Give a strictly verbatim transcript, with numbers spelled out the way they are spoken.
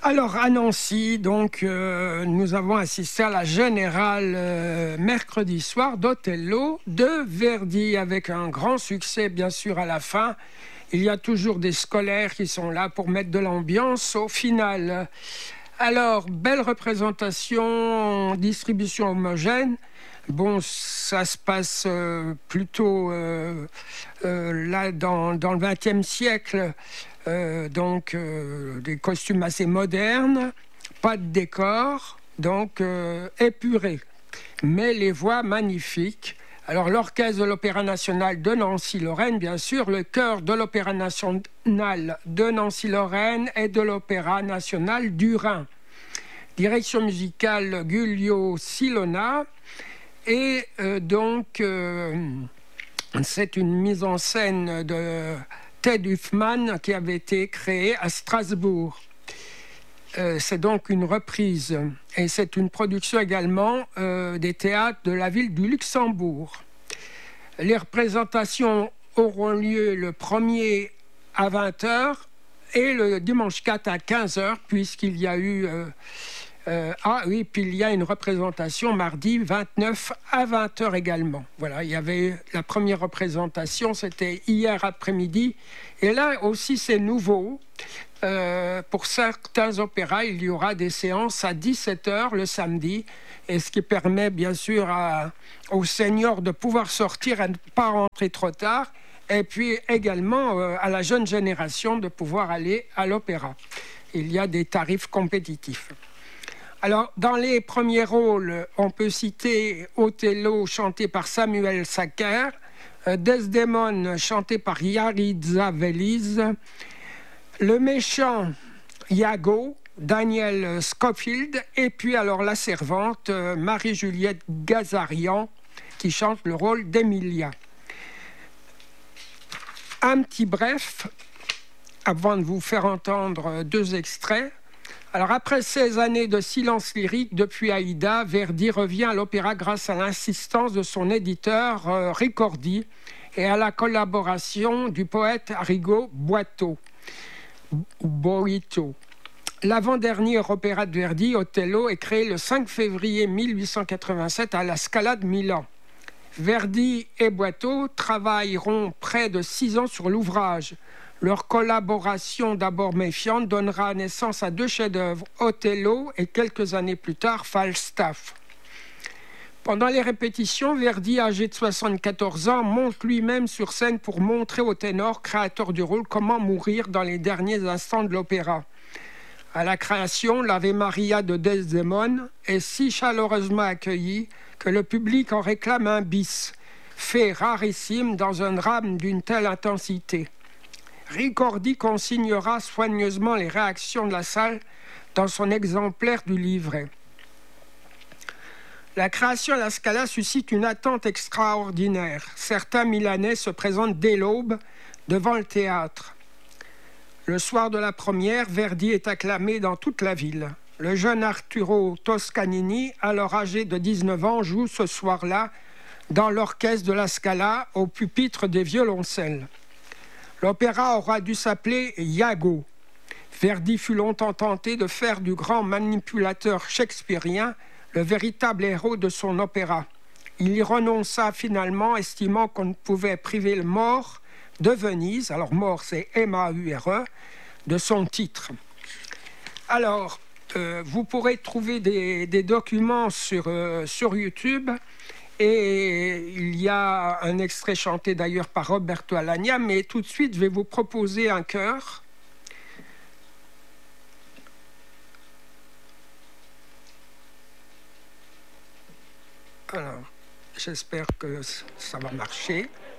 Alors, à Nancy, donc, euh, nous avons assisté à la générale euh, mercredi soir d'Othello de Verdi, avec un grand succès, bien sûr, à la fin. Il y a toujours des scolaires qui sont là pour mettre de l'ambiance au final. Alors, belle représentation, distribution homogène. Bon, ça se passe euh, plutôt euh, euh, là dans, dans le vingtième siècle. Euh, donc euh, des costumes assez modernes, pas de décor, donc euh, épuré, mais les voix magnifiques. Alors l'orchestre de l'Opéra national de Nancy-Lorraine, bien sûr, le chœur de l'Opéra national de Nancy-Lorraine et de l'Opéra national du Rhin. Direction musicale Giulio Silona, et euh, donc euh, c'est une mise en scène de Ted Huffman qui avait été créé à Strasbourg. Euh, c'est donc une reprise et c'est une production également euh, des théâtres de la ville du Luxembourg. Les représentations auront lieu le premier à vingt heures et le dimanche quatre à quinze heures, puisqu'il y a eu... Euh, euh, ah oui, puis il y a une représentation mardi vingt-neuf à vingt heures également. Voilà, il y avait la première représentation, c'était hier après-midi. Et là aussi, c'est nouveau. Euh, pour certains opéras, il y aura des séances à dix-sept heures le samedi, et ce qui permet bien sûr à, aux seniors de pouvoir sortir et ne pas rentrer trop tard, et puis également euh, à la jeune génération de pouvoir aller à l'opéra. Il y a des tarifs compétitifs. Alors, dans les premiers rôles, on peut citer Othello, chanté par Samuel Sacker, euh, Desdemone, chanté par Yaritza Veliz, le méchant Iago, Daniel Scofield, et puis alors la servante euh, Marie-Juliette Gazarian, qui chante le rôle d'Emilia. Un petit bref, avant de vous faire entendre deux extraits. Alors, après seize années de silence lyrique depuis Aïda, Verdi revient à l'opéra grâce à l'insistance de son éditeur euh, Ricordi et à la collaboration du poète Arrigo Boito. Boito. L'avant-dernier opéra de Verdi, Othello, est créé le cinq février mille huit cent quatre-vingt-sept à la Scala de Milan. Verdi et Boito travailleront près de six ans sur l'ouvrage. Leur collaboration, d'abord méfiante, donnera naissance à deux chefs-d'œuvre, Othello et quelques années plus tard, Falstaff. Pendant les répétitions, Verdi, âgé de soixante-quatorze ans, monte lui-même sur scène pour montrer au ténor, créateur du rôle, comment mourir dans les derniers instants de l'opéra. À la création, l'Ave Maria de Desdemone est si chaleureusement accueillie que le public en réclame un bis, fait rarissime dans un drame d'une telle intensité. Ricordi consignera soigneusement les réactions de la salle dans son exemplaire du livret. La création à la Scala suscite une attente extraordinaire. Certains Milanais se présentent dès l'aube devant le théâtre. Le soir de la première, Verdi est acclamé dans toute la ville. Le jeune Arturo Toscanini, alors âgé de dix-neuf ans, joue ce soir-là dans l'orchestre de la Scala au pupitre des violoncelles. L'opéra aura dû s'appeler Iago. Verdi fut longtemps tenté de faire du grand manipulateur shakespearien le véritable héros de son opéra. Il y renonça finalement, estimant qu'on ne pouvait priver le mort de Venise, alors mort c'est M A U R E, de son titre. Alors, euh, vous pourrez trouver des, des documents sur, euh, sur YouTube. Et il y a un extrait chanté d'ailleurs par Roberto Alagna, mais tout de suite, je vais vous proposer un chœur. Alors, j'espère que ça va marcher.